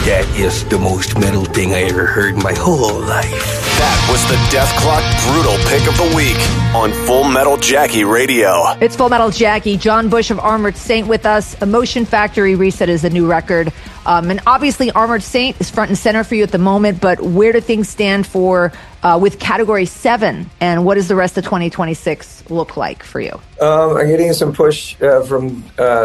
That is the most metal thing I ever heard in my whole life. That was the Death Clock Brutal Pick of the Week on Full Metal Jackie Radio. It's Full Metal Jackie. John Bush of Armored Saint with us. Emotion Factory Reset is the new record. And obviously Armored Saint is front and center for you at the moment, but where do things stand for with Category 7? And what does the rest of 2026 look like for you? I'm getting some push from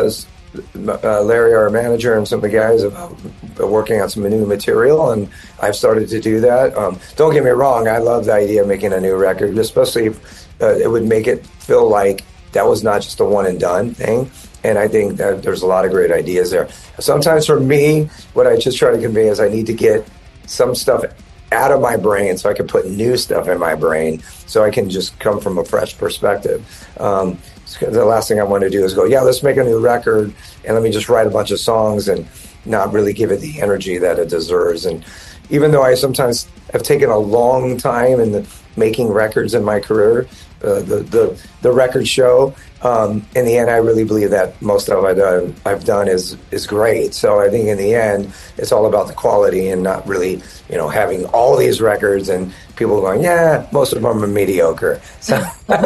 Larry, our manager, and some of the guys about working on some new material, and I've started to do that. Don't get me wrong, I love the idea of making a new record, especially if it would make it feel like that was not just a one and done thing. And I think that there's a lot of great ideas there. Sometimes for me, what I just try to convey is I need to get some stuff out of my brain so I can put new stuff in my brain so I can just come from a fresh perspective. The last thing I want to do is go, let's make a new record and let me just write a bunch of songs and not really give it the energy that it deserves. And even though I sometimes have taken a long time in making records in my career, the record show, in the end, I really believe that most of what I've done is great. So I think in the end, it's all about the quality and not really, having all these records and people going, most of them are mediocre. So,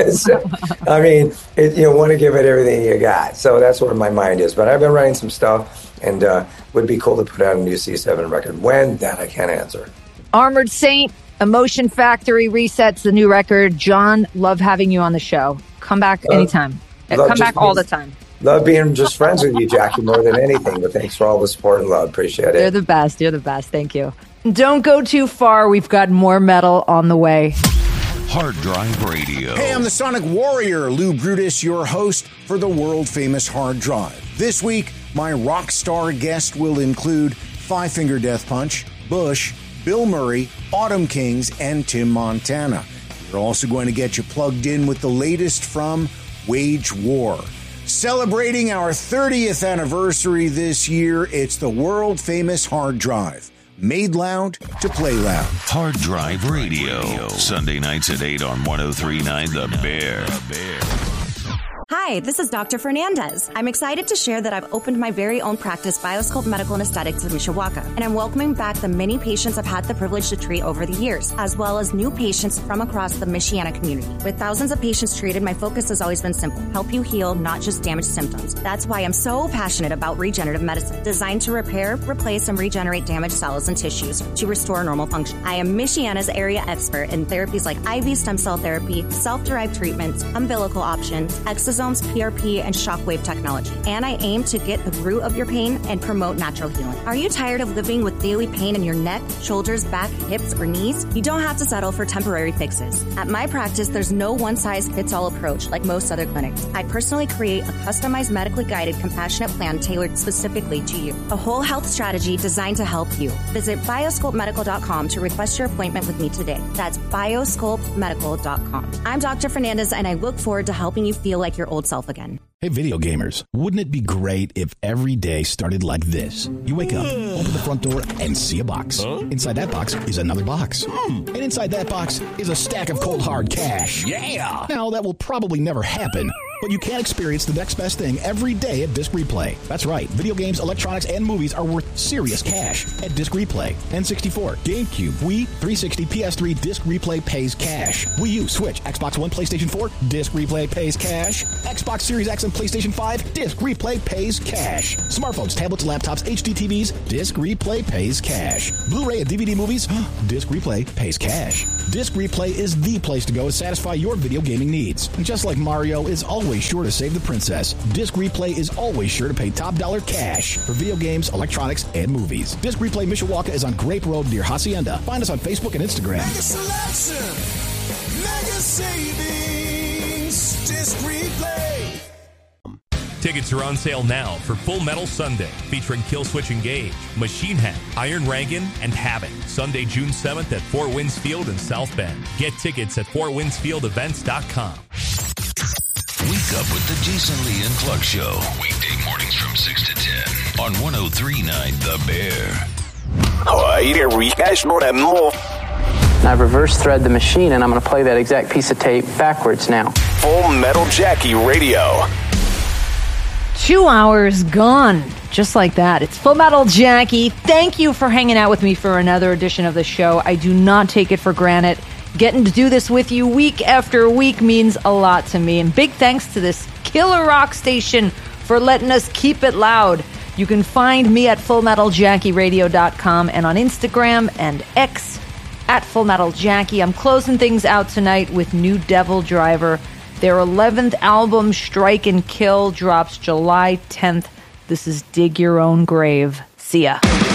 I mean, you want to give it everything you got. So that's where my mind is. But I've been writing some stuff, and would be cool to put out a new C7 record. When? That I can't answer. Armored Saint, Emotion Factory Resets, the new record. John, love having you on the show. Come back anytime. Come back all the time. Love being just friends with you, Jackie, more than anything. But thanks for all the support and love. Appreciate it. You're the best. You're the best. Thank you. Don't go too far. We've got more metal on the way. Hard Drive Radio. Hey, I'm the Sonic Warrior, Lou Brutus, your host for the world-famous Hard Drive. This week, my rock star guest will include Five Finger Death Punch, Bush, Bill Murray, Autumn Kings, and Tim Montana. We're also going to get you plugged in with the latest from Wage War. Celebrating our 30th anniversary this year, it's the world-famous Hard Drive. Made loud to play loud. Hard Drive Radio. Sunday nights at 8 on 103.9 The Bear. Hi, this is Dr. Fernandez. I'm excited to share that I've opened my very own practice, Bioscope Medical and Aesthetics in Mishawaka, and I'm welcoming back the many patients I've had the privilege to treat over the years, as well as new patients from across the Michiana community. With thousands of patients treated, my focus has always been simple: help you heal, not just damage symptoms. That's why I'm so passionate about regenerative medicine, designed to repair, replace, and regenerate damaged cells and tissues to restore normal function. I am Michiana's area expert in therapies like IV stem cell therapy, self-derived treatments, umbilical options, exosomes, PRP, and shockwave technology. And I aim to get the root of your pain and promote natural healing. Are you tired of living with daily pain in your neck, shoulders, back, hips, or knees? You don't have to settle for temporary fixes. At my practice, there's no one-size-fits-all approach like most other clinics. I personally create a customized, medically guided, compassionate plan tailored specifically to you. A whole health strategy designed to help you. Visit biosculptmedical.com to request your appointment with me today. That's biosculptmedical.com. I'm Dr. Fernandez, and I look forward to helping you feel like your old self again. Hey, video gamers, wouldn't it be great if every day started like this? You wake up, open the front door, and see a box. Inside that box is another box. And inside that box is a stack of cold hard cash. Yeah! Now, that will probably never happen, but you can experience the next best thing every day at Disc Replay. That's right, video games, electronics, and movies are worth serious cash at Disc Replay. N64, GameCube, Wii, 360, PS3, Disc Replay pays cash. Wii U, Switch, Xbox One, PlayStation 4, Disc Replay pays cash. Xbox Series X and PlayStation 5, Disc Replay pays cash. Smartphones, tablets, laptops, HD TVs, Disc Replay pays cash. Blu-ray and DVD movies, Disc Replay pays cash. Disc Replay is the place to go to satisfy your video gaming needs. And just like Mario is always sure to save the princess, Disc Replay is always sure to pay top dollar cash for video games, electronics, and movies. Disc Replay Mishawaka is on Grape Road near Hacienda. Find us on Facebook and Instagram. Mega selection, mega savings, Disc Replay. Tickets are on sale now for Full Metal Sunday, featuring Killswitch Engage, Machine Head, Iron Rankin, and Havoc. Sunday, June 7th at Fort Winds Field in South Bend. Get tickets at FortWindsFieldEvents.com. Wake up with the Jason Lee and Clark Show. Weekday mornings from 6 to 10 on 103.9 The Bear. Now reverse thread the machine, and I'm going to play that exact piece of tape backwards now. Full Metal Jackie Radio. 2 hours gone, just like that. It's Full Metal Jackie. Thank you for hanging out with me for another edition of the show. I do not take it for granted. Getting to do this with you week after week means a lot to me. And big thanks to this killer rock station for letting us keep it loud. You can find me at FullMetalJackieRadio.com and on Instagram and X at FullMetalJackie. I'm closing things out tonight with New Devil Driver. Their 11th album, Strike and Kill, drops July 10th. This is Dig Your Own Grave. See ya.